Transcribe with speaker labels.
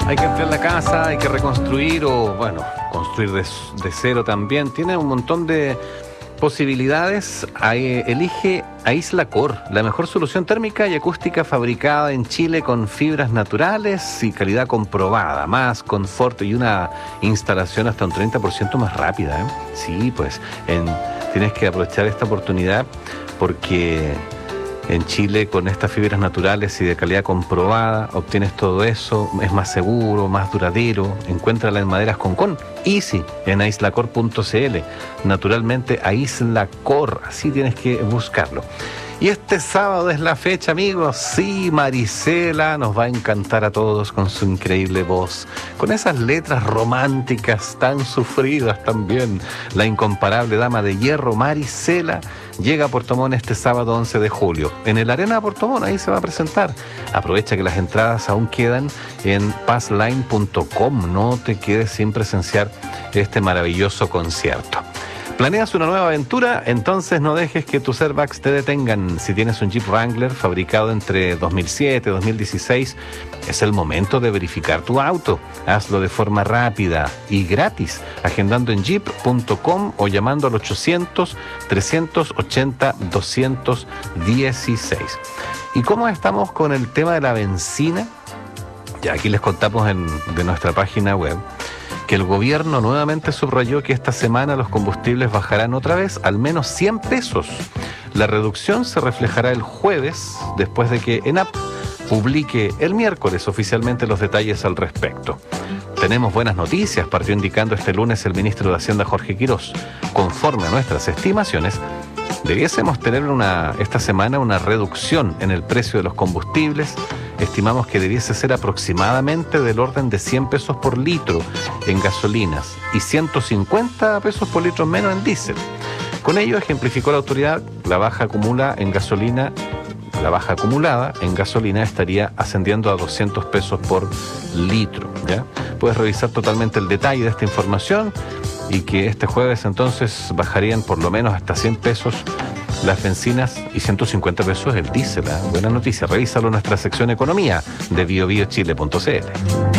Speaker 1: Hay que ampliar la casa, hay que reconstruir o, bueno, construir de cero también. Tiene un montón de posibilidades. Elige Aislacor, la mejor solución térmica y acústica fabricada en Chile con fibras naturales y calidad comprobada. Más confort y una instalación hasta un 30% más rápida, ¿eh? Sí, pues tienes que aprovechar esta oportunidad porque en Chile, con estas fibras naturales y de calidad comprobada, obtienes todo eso, es más seguro, más duradero. Encuéntrala en maderas Concón. Easy, en aislacor.cl. Naturalmente, Aislacor, así tienes que buscarlo. Y este sábado es la fecha, amigos. Sí, Marisela nos va a encantar a todos con su increíble voz, con esas letras románticas tan sufridas también. La incomparable dama de hierro, Marisela, llega a Puerto Montt este sábado 11 de julio. En el Arena de Puerto Montt, ahí se va a presentar. Aprovecha que las entradas aún quedan en passline.com. No te quedes sin presenciar este maravilloso concierto. ¿Planeas una nueva aventura? Entonces no dejes que tus airbags te detengan. Si tienes un Jeep Wrangler fabricado entre 2007 y 2016, es el momento de verificar tu auto. Hazlo de forma rápida y gratis, agendando en jeep.com o llamando al 800-380-216. ¿Y cómo estamos con el tema de la benzina? Ya aquí les contamos de nuestra página web que el gobierno nuevamente subrayó que esta semana los combustibles bajarán otra vez al menos 100 pesos. La reducción se reflejará el jueves, después de que ENAP publique el miércoles oficialmente los detalles al respecto. Tenemos buenas noticias, partió indicando este lunes el ministro de Hacienda Jorge Quirós. Conforme a nuestras estimaciones, debiésemos tener esta semana una reducción en el precio de los combustibles. Estimamos que debiese ser aproximadamente del orden de 100 pesos por litro en gasolinas y 150 pesos por litro menos en diésel. Con ello ejemplificó la autoridad, la baja acumulada en gasolina estaría ascendiendo a 200 pesos por litro, ¿ya? Puedes revisar totalmente el detalle de esta información y que este jueves entonces bajarían por lo menos hasta 100 pesos las bencinas y 150 pesos el diésel, ¿eh? Buena noticia, revísalo en nuestra sección Economía de biobiochile.cl.